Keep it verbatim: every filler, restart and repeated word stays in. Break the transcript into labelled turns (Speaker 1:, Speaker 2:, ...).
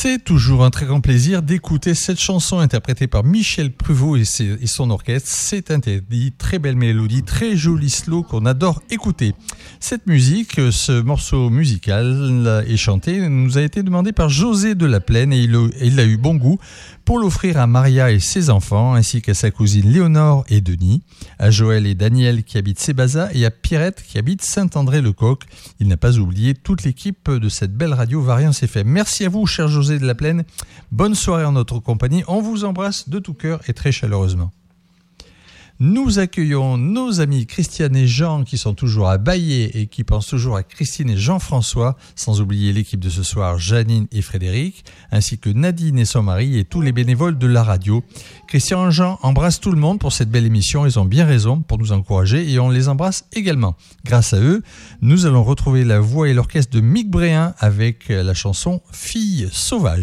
Speaker 1: C'est toujours un très grand plaisir d'écouter cette chanson interprétée par Michel Pruvot et, ses, et son orchestre. C'est interdit, très belle mélodie, très joli slow qu'on adore écouter. Cette musique, ce morceau musical et chanté nous a été demandé par José de la Plaine et il a, il a eu bon goût pour l'offrir à Maria et ses enfants, ainsi qu'à sa cousine Léonore et Denis, à Joël et Daniel qui habitent Sébaza et à Pierrette qui habite Saint-André-le-Coq. Il n'a pas oublié toute l'équipe de cette belle radio Variance F M. Merci à vous, cher José de la Plaine. Bonne soirée en notre compagnie. On vous embrasse de tout cœur et très chaleureusement. Nous accueillons nos amis Christiane et Jean qui sont toujours à Baillé et qui pensent toujours à Christine et Jean-François, sans oublier l'équipe de ce soir, Janine et Frédéric, ainsi que Nadine et son mari et tous les bénévoles de la radio. Christian et Jean embrassent tout le monde pour cette belle émission, ils ont bien raison pour nous encourager et on les embrasse également. Grâce à eux, nous allons retrouver la voix et l'orchestre de Mick Bréhin avec la chanson « Fille sauvage ».